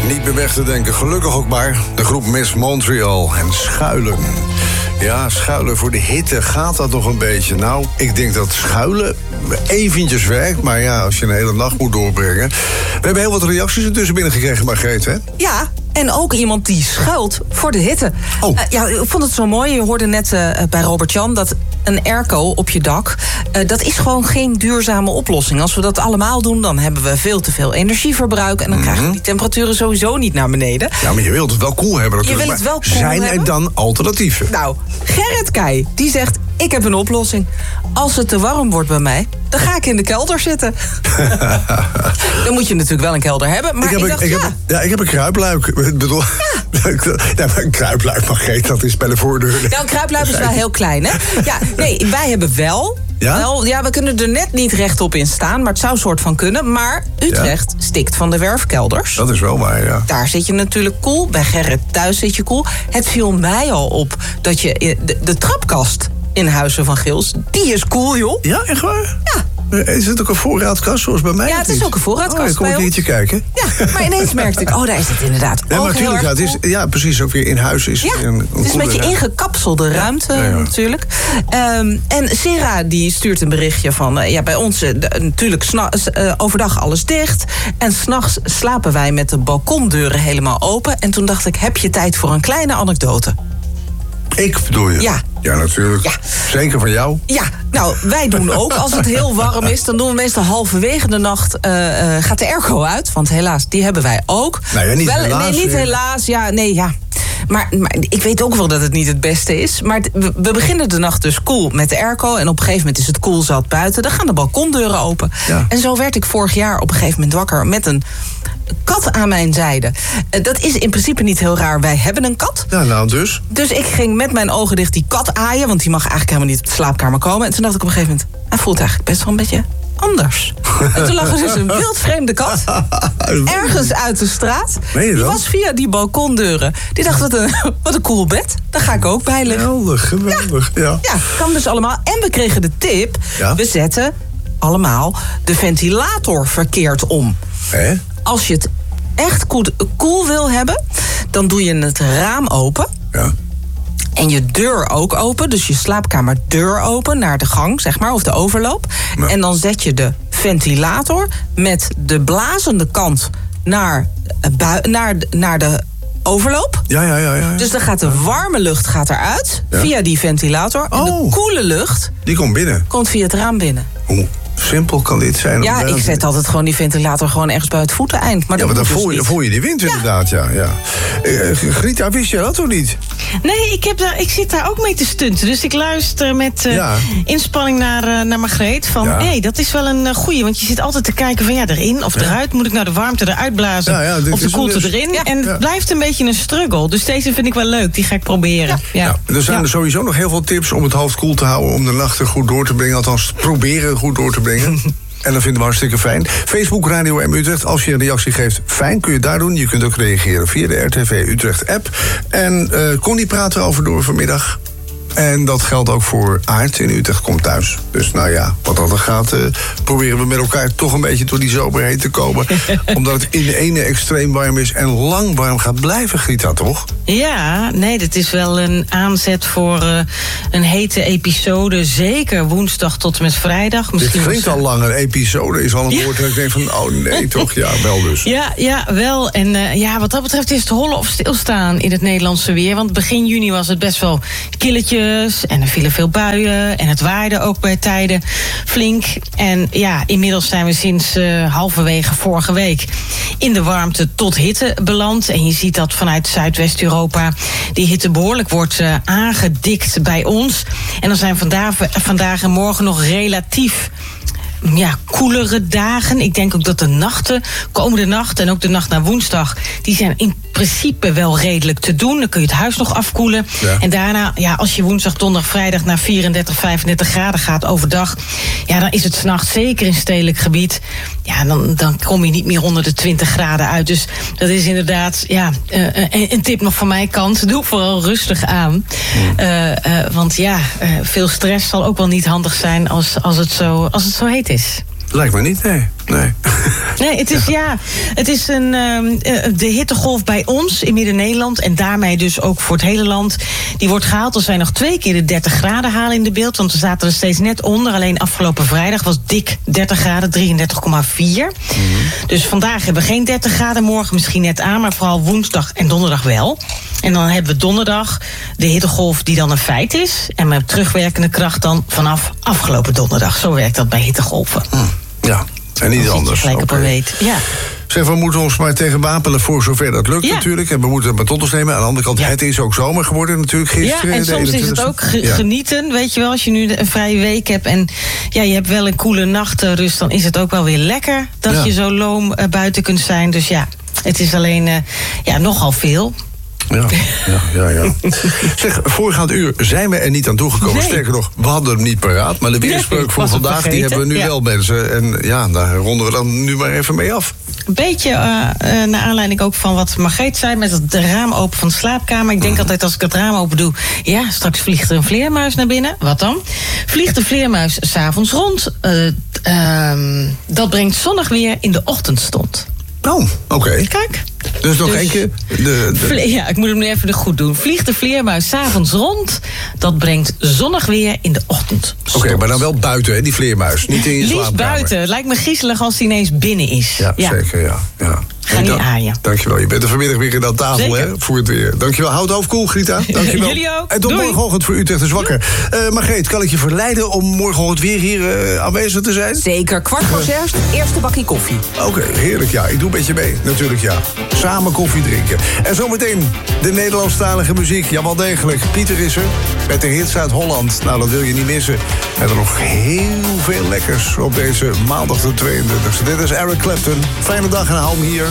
Niet meer weg te denken, gelukkig ook maar. De groep Miss Montreal en Schuilen. Ja, schuilen voor de hitte, gaat dat nog een beetje? Nou, ik denk dat schuilen eventjes werkt. Maar ja, als je een hele nacht moet doorbrengen. We hebben heel wat reacties ertussen binnengekregen, Margreet, hè? Ja, en ook iemand die schuilt voor de hitte. Oh. Ja, ik vond het zo mooi. Je hoorde net bij Robert-Jan dat een airco op je dak, dat is gewoon geen duurzame oplossing. Als we dat allemaal doen, dan hebben we veel te veel energieverbruik. En dan krijgen we die temperaturen sowieso niet naar beneden. Ja, maar je wilt het wel koel hebben natuurlijk. Je wil het wel koel zijn hebben? er dan alternatieven? Nou, Gerrit Keij, die zegt, ik heb een oplossing. Als het te warm wordt bij mij, dan ga ik in de kelder zitten. Dan moet je natuurlijk wel een kelder hebben. Maar ik heb een kruipluik. Ik bedoel, ja, maar een kruipluik, Margreet, dat is bij de voordeur. Nou, een kruipluik is wel heel klein, hè? Ja, nee, wij hebben wel... Ja? Ja, we kunnen er net niet rechtop in staan, maar het zou soort van kunnen. Maar Utrecht stikt van de werfkelders. Dat is wel waar, ja. Daar zit je natuurlijk koel. Bij Gerrit thuis zit je koel. Het viel mij al op dat je de trapkast in Huizen van Gils, die is koel, joh. Ja, echt waar? Ja. Is het ook een voorraadkast zoals bij mij? Ja, het is ook een voorraadkast. Ik kom een keertje kijken. Ja, maar ineens merkte ik, daar is het inderdaad Ja, ook maar natuurlijk, heel erg ja, precies, ook weer in huis is een het is een beetje ingekapselde ruimte natuurlijk. En Sarah die stuurt een berichtje van, bij ons natuurlijk overdag alles dicht. En 's nachts slapen wij met de balkondeuren helemaal open. En toen dacht ik, heb je tijd voor een kleine anekdote? Ik bedoel je? Ja. Ja, natuurlijk. Ja. Zeker van jou. Ja, nou, wij doen ook. Als het heel warm is, dan doen we meestal halverwege de nacht gaat de airco uit. Want helaas, die hebben wij ook. Nou ja, niet helaas. Nee, niet helaas. Ja, nee, ja. Maar ik weet ook wel dat het niet het beste is. Maar we beginnen de nacht dus koel met de airco. En op een gegeven moment is het koel zat buiten. Dan gaan de balkondeuren open. Ja. En zo werd ik vorig jaar op een gegeven moment wakker met een kat aan mijn zijde. Dat is in principe niet heel raar. Wij hebben een kat. Ja, nou dus. Dus ik ging met mijn ogen dicht die kat aaien. Want die mag eigenlijk helemaal niet op de slaapkamer komen. En toen dacht ik op een gegeven moment, hij voelt eigenlijk best wel een beetje anders. En toen lag er dus een wildvreemde kat ergens uit de straat. Meen je Die dat? was via die balkondeuren. Die dacht, wat een cool bed. Daar ga ik ook bij liggen. Geweldig. Ja. Ja, kan dus allemaal. En we kregen de tip, we zetten allemaal de ventilator verkeerd om. Hè? Als je het echt koel wil hebben, dan doe je het raam open. Ja. En je deur ook open, dus je slaapkamerdeur open naar de gang, zeg maar, of de overloop. Ja. En dan zet je de ventilator met de blazende kant naar de overloop. Ja. Dus dan gaat de warme lucht eruit via die ventilator. En de koele lucht Die komt binnen. komt via het raam binnen. Hoe simpel kan dit zijn? Ja, ik zet altijd gewoon die ventilator gewoon ergens bij het voeteneind. Maar Ja, maar dan dus voel je die wind inderdaad, ja. Grita, wist je dat of niet? Nee, ik zit daar ook mee te stunten. Dus ik luister met inspanning naar Margreet. Van, hé, dat is wel een goeie. Want je zit altijd te kijken van, erin of eruit. Moet ik nou de warmte eruit blazen of de koelte erin? Ja. En het blijft een beetje een struggle. Dus deze vind ik wel leuk. Die ga ik proberen. Ja. Er zijn er sowieso nog heel veel tips om het hoofd koel te houden. Om de nachten goed door te brengen. Althans, proberen goed door te brengen. En dat vinden we hartstikke fijn. Facebook Radio M Utrecht. Als je een reactie geeft, fijn, kun je daar doen. Je kunt ook reageren via de RTV Utrecht app. En Connie praat erover door vanmiddag. En dat geldt ook voor Aart in Utrecht komt thuis. Dus nou ja, wat dat er gaat, proberen we met elkaar toch een beetje door die zomer heen te komen. Omdat het in de ene extreem warm is en lang warm gaat blijven, Grita, toch? Ja, nee, dit is wel een aanzet voor een hete episode. Zeker woensdag tot en met vrijdag. Dit klinkt al lang, een episode is al een woord. En ik denk van, oh nee, toch? Ja, wel dus. Ja, wel. En wat dat betreft is het hollen of stilstaan in het Nederlandse weer. Want begin juni was het best wel killetjes. En er vielen veel buien. En het waaide ook bij tijden flink. En ja, inmiddels zijn we sinds halverwege vorige week in de warmte tot hitte beland. En je ziet dat vanuit Zuidwest-Europa die hitte behoorlijk wordt aangedikt bij ons. En dan zijn vandaag en morgen nog relatief koelere dagen. Ik denk ook dat de nachten, komende nacht en ook de nacht naar woensdag, die zijn in principe wel redelijk te doen. Dan kun je het huis nog afkoelen. Ja. En daarna, als je woensdag, donderdag, vrijdag naar 34, 35 graden gaat overdag, dan is het 's nachts zeker in stedelijk gebied. Ja, dan kom je niet meer onder de 20 graden uit. Dus dat is inderdaad een tip nog van mijn kant. Doe vooral rustig aan. Want veel stress zal ook wel niet handig zijn als het zo heet is. Lijkt me niet, nee. Nee, het is de hittegolf bij ons in Midden-Nederland en daarmee dus ook voor het hele land. Die wordt gehaald als wij nog 2 keer de 30 graden halen in de beeld. Want we zaten er steeds net onder. Alleen afgelopen vrijdag was dik 30 graden, 33,4. Dus vandaag hebben we geen 30 graden, morgen misschien net aan, maar vooral woensdag en donderdag wel. En dan hebben we donderdag de hittegolf die dan een feit is. En met terugwerkende kracht dan vanaf afgelopen donderdag. Zo werkt dat bij hittegolven. Ja, en niet anders. Gelijk op een weet. Ja. Zeg, we moeten ons maar tegen wapenen voor zover dat lukt natuurlijk. En we moeten het maar tot ons nemen. Aan de andere kant, het is ook zomer geworden natuurlijk gisteren. Ja, en soms is het ook genieten. Weet je wel, als je nu een vrije week hebt en je hebt wel een koele nachtrust, dan is het ook wel weer lekker dat je zo loom buiten kunt zijn. Dus ja, het is alleen nogal veel. Ja. Zeg, voorgaand uur zijn we er niet aan toegekomen. Nee. Sterker nog, we hadden hem niet paraat. Maar de weerspreuk voor vandaag, die hebben we nu wel, mensen. En ja, daar ronden we dan nu maar even mee af. Een beetje naar aanleiding ook van wat Margreet zei met het raam open van de slaapkamer. Ik denk altijd als ik het raam open doe, straks vliegt er een vleermuis naar binnen. Wat dan? Vliegt de vleermuis 's avonds rond. Dat brengt zonnig weer in de ochtendstond. Oh, oké. Kijk. Dus nog één keer? Ja, ik moet hem nu even goed doen. Vliegt de vleermuis 's avonds rond. Dat brengt zonnig weer in de ochtend. Oké, maar dan wel buiten, hè, die vleermuis. Niet in je slaapkamer. Liefst buiten. Het lijkt me griezelig als hij ineens binnen is. Ja. Zeker, ja. Ga niet aaien. Dankjewel. Je bent er vanmiddag weer aan tafel, hè, voor het weer. Dankjewel. Houd het hoofd koel, Grieta. Dankjewel. Jullie ook. En tot morgenochtend voor Utrecht is wakker. Margreet, kan ik je verleiden om morgenochtend weer hier aanwezig te zijn? Zeker. 6:15, eerste bakje koffie. Oké, heerlijk. Ja, ik doe een beetje mee. Natuurlijk, ja. Samen koffie drinken. En zometeen de Nederlandstalige muziek. Ja, wel degelijk. Pieter is er met de hits uit Holland. Nou, dat wil je niet missen. En er nog heel veel lekkers op deze maandag de 22e. Dit is Eric Clapton. Fijne dag en hou hem hier.